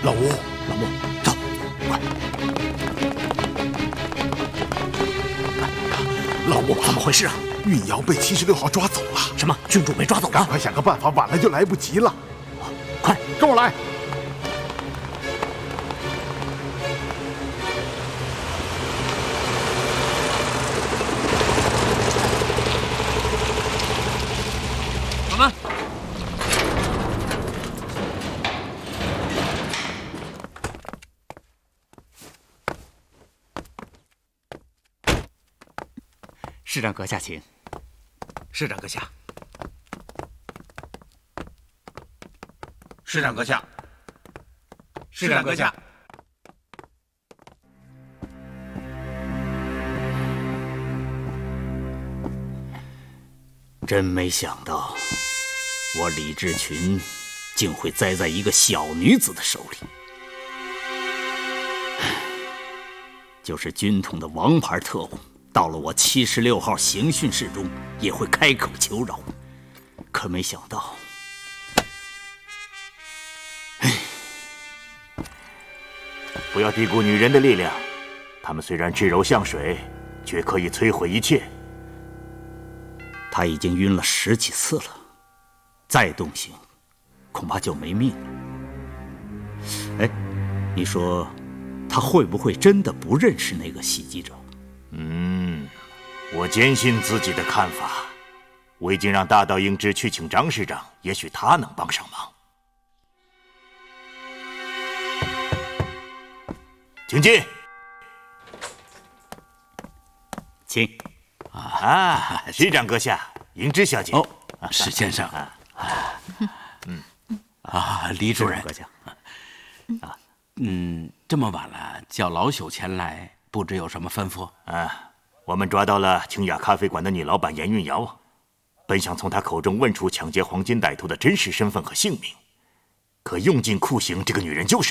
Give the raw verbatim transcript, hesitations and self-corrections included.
老吴， 老穆，走，快！ 老吴， 怎么回事啊？ 运瑶被七十六号抓走了。 什么？郡主被抓走了？ 赶快想个办法，晚了就来不及了。 快， 跟我来。 我们。市长阁下，请。 市长阁下。市长阁下。市长阁下。 真没想到，我李志群竟会栽在一个小女子的手里。就是军统的王牌特务，到了我七十六号刑讯室中，也会开口求饶。可没想到， 不要低估女人的力量，她们虽然至柔像水，却可以摧毁一切。 他已经晕了十几次了，再动刑，恐怕就没命了。哎，你说，他会不会真的不认识那个袭击者？ 嗯，我坚信自己的看法。我已经让大道英之去请张市长，也许他能帮上忙。请进。 请。 啊，市长阁下，英之小姐。 哦，史先生。嗯，啊，李主任。 阁下。 啊，嗯，这么晚了，叫老朽前来，不知有什么吩咐？ 啊，我们抓到了清雅咖啡馆的女老板严运瑶，本想从她口中问出抢劫黄金歹徒的真实身份和姓名，可用尽酷刑，这个女人就是